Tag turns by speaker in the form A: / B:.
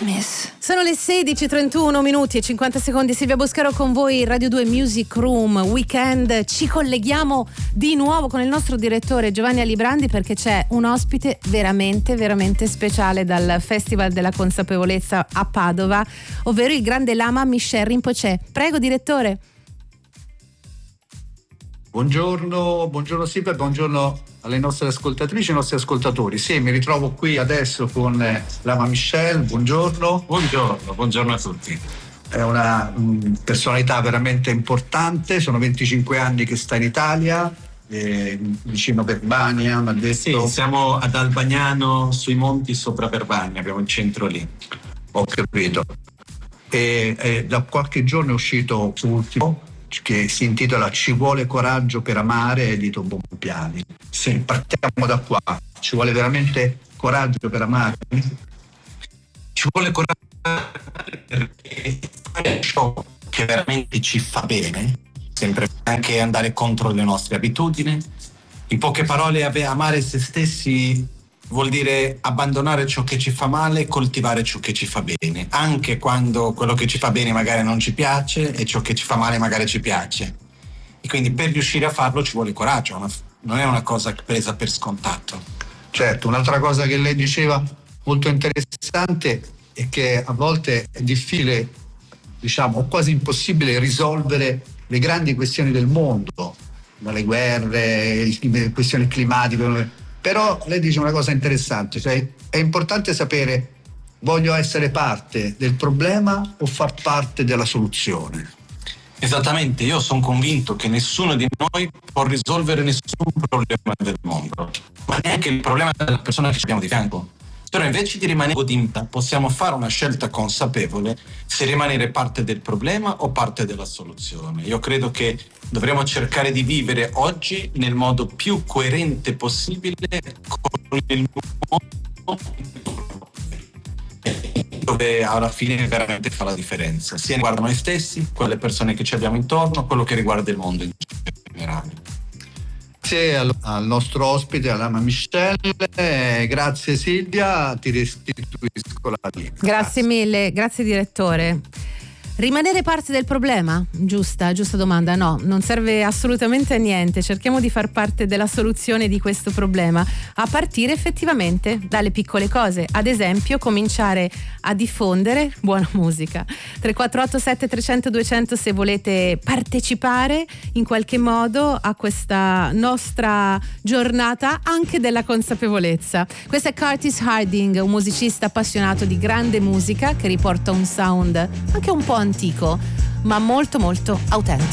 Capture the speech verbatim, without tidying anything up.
A: Smith. Sono le sedici e trentuno minuti e cinquanta secondi. Silvia Boscaro con voi, Radio due Music Room Weekend. Ci colleghiamo di nuovo con il nostro direttore Giovanni Alibrandi, perché c'è un ospite veramente veramente speciale dal Festival della Consapevolezza a Padova, ovvero il grande lama Michel Rinpoché. Prego, direttore.
B: Buongiorno, buongiorno Silvia, buongiorno alle nostre ascoltatrici e ai nostri ascoltatori. Sì, mi ritrovo qui adesso con Lama Michel, buongiorno.
C: Buongiorno, buongiorno a tutti.
B: È una um, personalità veramente importante, sono venticinque anni che sta in Italia, eh, vicino a Verbania, mi ha detto.
C: Sì, siamo ad Albagnano, sui monti sopra Verbania, abbiamo il centro lì.
B: Ho capito. E, e da qualche giorno è uscito l'ultimo, che si intitola Ci vuole coraggio per amare di Tobon Piani. Sì, partiamo da qua. Ci vuole veramente coraggio per amare?
C: Ci vuole coraggio perché fare ciò che veramente ci fa bene, sempre anche andare contro le nostre abitudini. In poche parole, amare se stessi vuol dire abbandonare ciò che ci fa male e coltivare ciò che ci fa bene, anche quando quello che ci fa bene magari non ci piace e ciò che ci fa male magari ci piace. E quindi per riuscire a farlo ci vuole coraggio, una, non è una cosa presa per scontato.
B: Certo, un'altra cosa che lei diceva molto interessante è che a volte è difficile, diciamo, o quasi impossibile risolvere le grandi questioni del mondo, dalle guerre, le questioni climatiche. Però lei dice una cosa interessante, cioè è importante sapere: voglio essere parte del problema o far parte della soluzione?
C: Esattamente, io sono convinto che nessuno di noi può risolvere nessun problema del mondo, ma neanche il problema della persona che ci abbiamo di fianco. Però invece di rimanere godimta, possiamo fare una scelta consapevole se rimanere parte del problema o parte della soluzione. Io credo che dovremmo cercare di vivere oggi nel modo più coerente possibile con il mondo dove alla fine veramente fa la differenza, sia riguardo noi stessi, quelle persone che ci abbiamo intorno, quello che riguarda il mondo in generale.
B: Grazie al nostro ospite, a Lama Michel. Eh, grazie Silvia, ti restituisco la linea.
A: Grazie, grazie mille, grazie direttore. Rimanere parte del problema? Giusta, giusta domanda. No, non serve assolutamente a niente. Cerchiamo di far parte della soluzione di questo problema, a partire effettivamente dalle piccole cose. Ad esempio, cominciare a diffondere buona musica. tre quattro otto sette trecento duecento se volete partecipare in qualche modo a questa nostra giornata anche della consapevolezza. Questo è Curtis Harding, un musicista appassionato di grande musica che riporta un sound anche un po' antico, ma molto molto autentico.